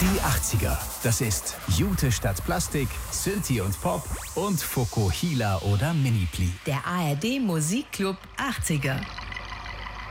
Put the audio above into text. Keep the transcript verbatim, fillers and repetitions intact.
Die achtziger. Das ist Jute statt Plastik, Synthie und Pop und Fokuhila oder Minipli. Der A R D Musikclub achtziger.